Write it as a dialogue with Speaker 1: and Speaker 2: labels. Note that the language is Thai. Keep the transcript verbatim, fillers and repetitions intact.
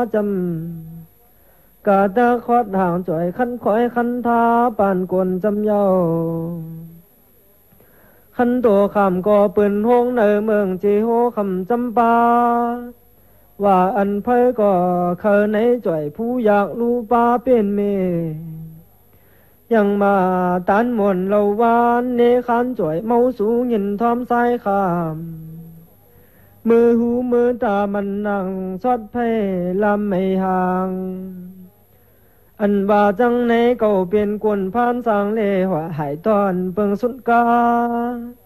Speaker 1: จำกะตะคอดห่างจ่อยคันคอยคันทาปานกวนจำเยาคันโตคำก่อปืนห้องในเมืองจีโฮคำจำปาว่าอันเพยก็เคยในจ่อยผู้อยากรู้ปาเป็นเมยังมาตันมวนเราวานเนขันจ่อยเมาสูงยินทอมสายขามมือหูมือตามันนั่งสอดเพลำไม่ห่างอันว่าจังในเก่าเปลี่ยนกวนพานสร้างเลหัวหายตอนเปิงสุดกา